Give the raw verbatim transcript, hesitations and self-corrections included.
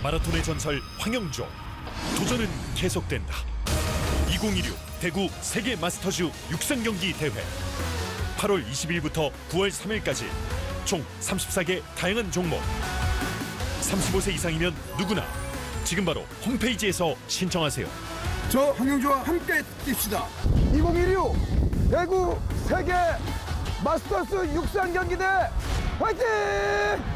마라톤의 전설 황영조. 도전은 계속된다. 이천이십육 대구 세계 마스터즈 육상 경기 대회. 팔월 이십일부터 구월 삼일까지 총 서른네 개 다양한 종목. 서른다섯 세 이상이면 누구나 지금 바로 홈페이지에서 신청하세요. 저 황영조와 함께 뜁시다. 이천이십육 대구 세계 마스터스 육상 경기대 화이팅!